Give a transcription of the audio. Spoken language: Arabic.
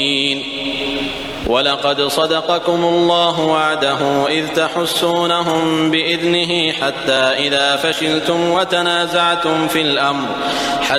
ولقد صدقكم الله وعده إذ تحسونهم بإذنه حتى